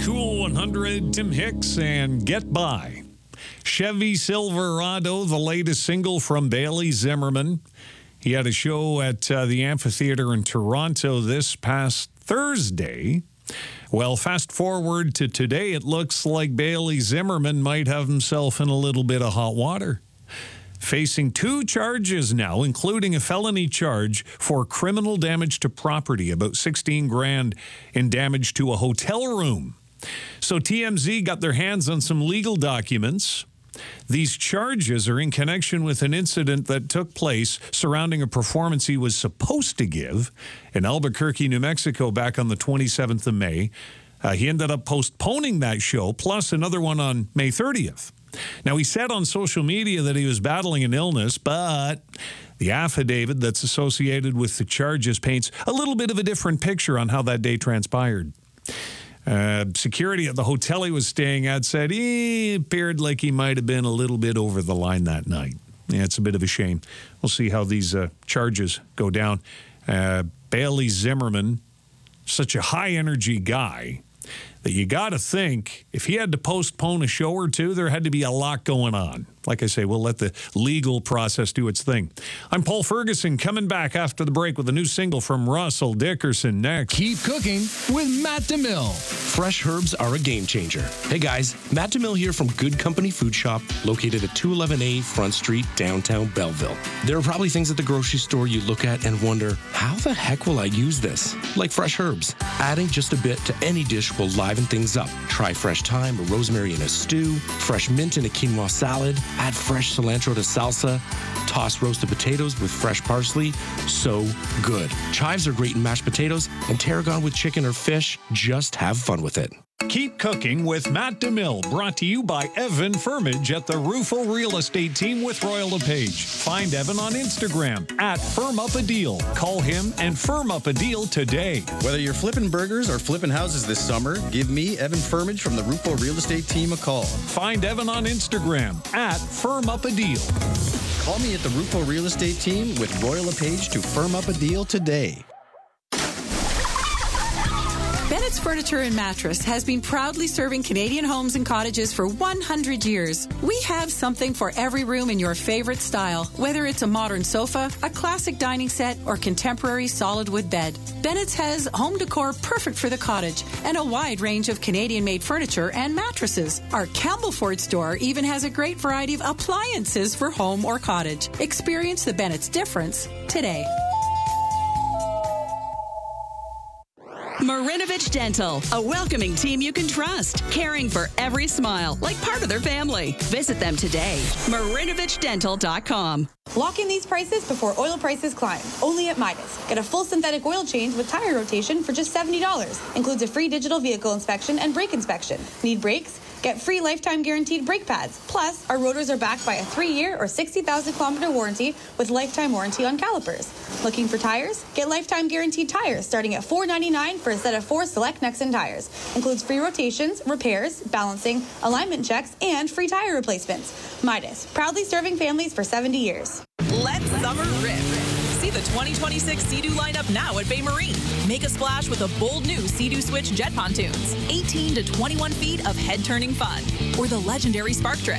Cool 100, Tim Hicks and Get By. Chevy Silverado, the latest single from Bailey Zimmerman. He had a show at the amphitheater in Toronto this past Thursday. Well, fast forward to today, it looks like Bailey Zimmerman might have himself in a little bit of hot water. Facing 2 charges now, including a felony charge for criminal damage to property, about 16 grand in damage to a hotel room. So TMZ got their hands on some legal documents. These charges are in connection with an incident that took place surrounding a performance he was supposed to give in Albuquerque, New Mexico, back on the 27th of May. He ended up postponing that show, plus another one on May 30th. Now, he said on social media that he was battling an illness, but the affidavit that's associated with the charges paints a little bit of a different picture on how that day transpired. Security at the hotel he was staying at said he appeared like he might have been a little bit over the line that night. Yeah, it's a bit of a shame. We'll see how these charges go down. Bailey Zimmerman, such a high-energy guy that you got to think if he had to postpone a show or two, there had to be a lot going on. Like I say, we'll let the legal process do its thing. I'm Paul Ferguson, coming back after the break with a new single from Russell Dickerson next. Keep cooking with Matt DeMille. Fresh herbs are a game changer. Hey guys, Matt DeMille here from Good Company Food Shop, located at 211A Front Street, downtown Belleville. There are probably things at the grocery store you look at and wonder, how the heck will I use this? Like fresh herbs. Adding just a bit to any dish will liven things up. Try fresh thyme or rosemary in a stew, fresh mint in a quinoa salad, add fresh cilantro to salsa, toss roasted potatoes with fresh parsley. So good. Chives are great in mashed potatoes, and tarragon with chicken or fish. Just have fun with it. Keep cooking with Matt DeMille, brought to you by Evan Firmage at the Rufo Real Estate Team with Royal LePage. Find Evan on Instagram at FirmUpADeal. Call him and firm up a deal today. Whether you're flipping burgers or flipping houses this summer, give me, Evan Firmage from the Rufo Real Estate Team, a call. Find Evan on Instagram at FirmUpADeal. Call me at the Rufo Real Estate Team with Royal LePage to firm up a deal today. Bennett's Furniture and Mattress has been proudly serving Canadian homes and cottages for 100 years. We have something for every room in your favorite style, whether it's a modern sofa, a classic dining set, or contemporary solid wood bed. Bennett's has home decor perfect for the cottage and a wide range of Canadian-made furniture and mattresses. Our Campbellford store even has a great variety of appliances for home or cottage. Experience the Bennett's difference today. Marinovich Dental, a welcoming team you can trust, caring for every smile like part of their family. Visit them today. MarinovichDental.com. Lock in these prices before oil prices climb. Only at Midas. Get a full synthetic oil change with tire rotation for just $70. Includes a free digital vehicle inspection and brake inspection. Need brakes? Get free lifetime guaranteed brake pads. Plus, our rotors are backed by a 3-year or 60,000-kilometer warranty with lifetime warranty on calipers. Looking for tires? Get lifetime guaranteed tires starting at $4.99 for a set of 4 select Nexen tires. Includes free rotations, repairs, balancing, alignment checks, and free tire replacements. Midas, proudly serving families for 70 years. Let summer rip. See the 2026 Sea-Doo lineup now at Bay Marine. Make a splash with a bold new Sea-Doo Switch jet pontoons, 18 to 21 feet of head-turning fun, or the legendary Spark Trip.